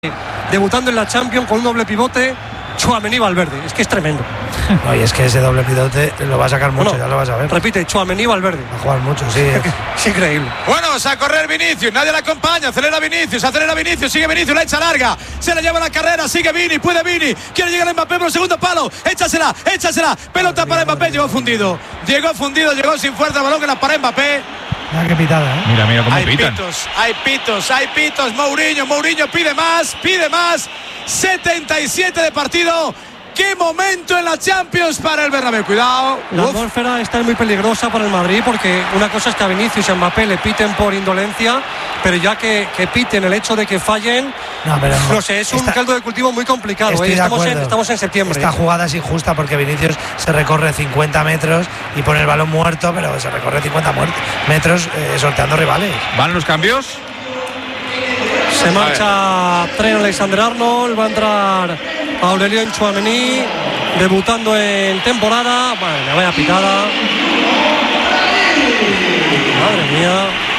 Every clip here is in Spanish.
debutando en la Champions con un doble pivote, Tchouaméni Valverde. Es que es tremendo. No, y es que ese doble pivote lo va a sacar mucho, Bueno, ya lo vas a ver. Repite, Tchouaméni Valverde. Va a jugar mucho, sí. Es increíble. Bueno, a correr Vinicius, nadie le acompaña, acelera Vinicius, sigue Vinicius, la echa larga, se la lleva la carrera, sigue Vini, puede Vini, quiere llegar a Mbappé por el segundo palo, échasela, pelota para Mbappé, llegó fundido, llegó sin fuerza, balón que la para Mbappé. Mira qué pitada, ¿eh? Mira cómo pitan. Hay pitos, Mourinho pide más, 77 de partido. ¡Qué momento en la Champions para el Bernabéu! Cuidado. La atmósfera está muy peligrosa para el Madrid, porque una cosa es que a Vinicius y a Mbappé le piten por indolencia, pero ya que piten el hecho de que fallen, no sé, es un caldo de cultivo muy complicado. Estamos en septiembre. Esta jugada es injusta porque Vinicius se recorre 50 metros y pone el balón muerto, pero se recorre 50 metros sorteando rivales. ¿Van los cambios? Se marcha Trent Alexander-Arnold, va a entrar Aurélien Tchouaméni, debutando en temporada. Bueno, vaya picada. Madre mía.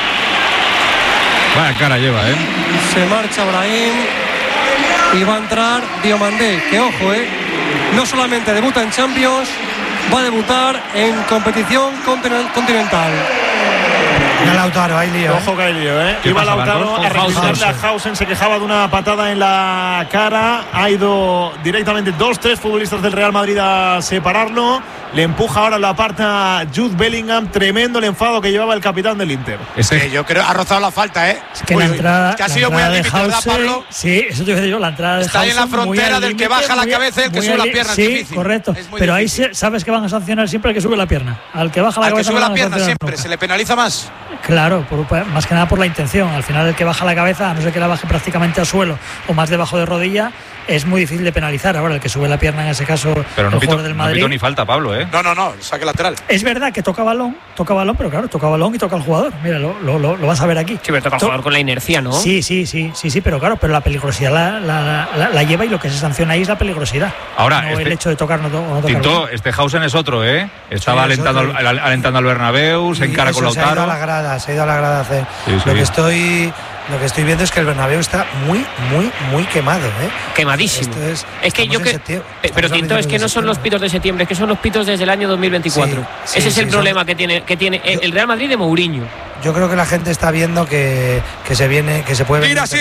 Vaya cara lleva, Se marcha Brahim y va a entrar Diomandé, que ojo, no solamente debuta en Champions, va a debutar en competición continental. Mira Lautaro, hay lío. Ojo que hay lío, Iba Lautaro a recibirle a Hausen, se quejaba de una patada en la cara. Ha ido directamente 2-3 futbolistas del Real Madrid a separarlo. Le empuja ahora, lo aparta Jude Bellingham. Tremendo el enfado que llevaba el capitán del Inter. Yo creo ha rozado la falta, Es que la entrada, que ha sido muy al límite, ¿verdad, Pablo? Sí, eso te iba a decir yo, la entrada de está ahí en la frontera del que baja la cabeza y el que sube la pierna. Sí, correcto. Pero ahí sabes que van a sancionar siempre al que sube la pierna. Al que baja la cabeza. Al que sube la pierna siempre, se le penaliza más. Claro, más que nada por la intención. Al final, el que baja la cabeza, a no ser que la baje prácticamente al suelo o más debajo de rodilla, es muy difícil de penalizar. Ahora, el que sube la pierna, en ese caso, pero el jugador del Madrid. No pito ni falta, Pablo, No, saque lateral. Es verdad que toca balón, pero claro, toca balón y toca al jugador. Mira, lo vas a ver aquí. Sí, pero toca al jugador con la inercia, ¿no? Sí, pero claro, pero la peligrosidad la lleva, y lo que se sanciona ahí es la peligrosidad. Ahora, no el hecho de tocar o no tocar. Tinto, este Hausen es otro, Estaba alentando al Bernabéu, se encara con Lautaro. Se ha ido a la grada a hacer. Sí. Lo que estoy viendo es que el Bernabéu está muy quemado, Quemadísimo. Es que pero Tinto, es que no son los pitos de septiembre, es que son los pitos desde el año 2024. Ese es el problema que tiene el Real Madrid de Mourinho. Yo creo que la gente está viendo que se puede venir. Mira, sí,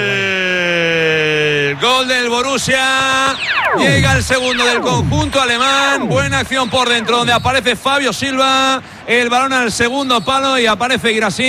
gol del Borussia. Llega el segundo del conjunto alemán. Buena acción por dentro, donde aparece Fabio Silva. El balón al segundo palo y aparece Guirassy,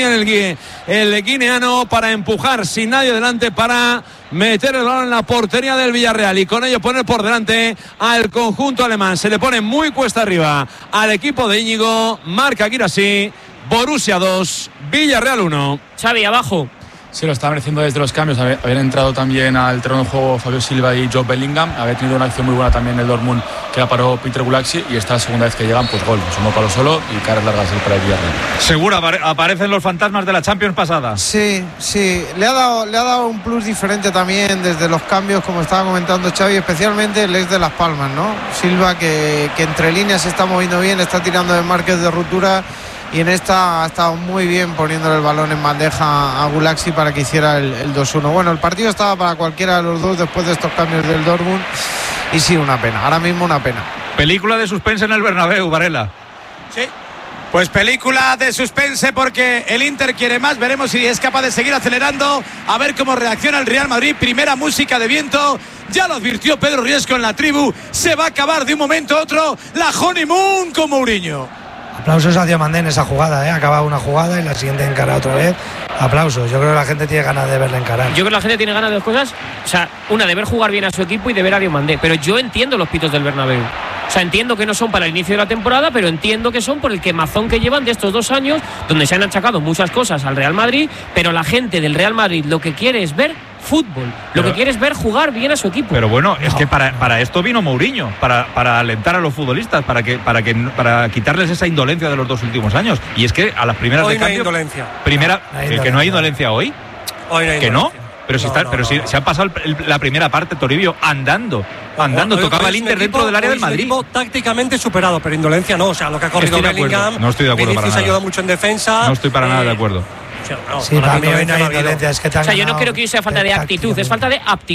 el guineano, para empujar sin nadie delante, para meter el balón en la portería del Villarreal y con ello poner por delante al conjunto alemán. Se le pone muy cuesta arriba al equipo de Íñigo. Marca Guirassy. Borussia 2, Villarreal 1. Xavi, abajo. Sí, lo está mereciendo desde los cambios. Haber entrado también al terreno de juego Fabio Silva y Jude Bellingham. Haber tenido una acción muy buena también el Dortmund, que la paró Peter Gulaxi. Y esta segunda vez que llegan, pues gol. Es uno palo solo y caras largas para el Villarreal. Seguro aparecen los fantasmas de la Champions pasada. Sí. Le ha dado un plus diferente también desde los cambios, como estaba comentando Xavi, especialmente el ex de Las Palmas, ¿no? Silva, que entre líneas se está moviendo bien, está tirando de marques de ruptura. Y en esta ha estado muy bien poniéndole el balón en bandeja a Gulaxi para que hiciera el 2-1. Bueno, el partido estaba para cualquiera de los dos después de estos cambios del Dortmund. Y sí, una pena. Ahora mismo una pena. Película de suspense en el Bernabéu, Varela. Sí. Pues película de suspense porque el Inter quiere más. Veremos si es capaz de seguir acelerando. A ver cómo reacciona el Real Madrid. Primera música de viento. Ya lo advirtió Pedro Riesco en la tribu. Se va a acabar de un momento a otro la honeymoon con Mourinho. Aplausos a Diomandé en esa jugada, Ha acabado una jugada y la siguiente encara otra vez. Aplausos. Yo creo que la gente tiene ganas de verla encarar. Yo creo que la gente tiene ganas de dos cosas. O sea, una, de ver jugar bien a su equipo, y de ver a Diomandé. Pero yo entiendo los pitos del Bernabéu. O sea, entiendo que no son para el inicio de la temporada, pero entiendo que son por el quemazón que llevan de estos 2 años, donde se han achacado muchas cosas al Real Madrid, pero la gente del Real Madrid lo que quiere es ver fútbol, lo que quiere es ver jugar bien a su equipo. Pero bueno, es que para esto vino Mourinho, para alentar a los futbolistas, para quitarles esa indolencia de los 2 últimos años. Y es que a las primeras hoy de cambio, no hay indolencia. Que no hay indolencia hoy. Hoy no hay que indolencia. No. Pero si se ha pasado la primera parte, Toribio, andando, tocaba el Inter dentro del área del Madrid. Un equipo tácticamente superado, pero indolencia no. O sea, lo que ha corrido Bellingham. No estoy de acuerdo para Vinicius nada. ayuda mucho en defensa. No estoy para nada de acuerdo. Sí, para mí hoy no hay indolencia. Es que o sea, yo no creo que hoy sea falta de actitud, es falta de aptitud.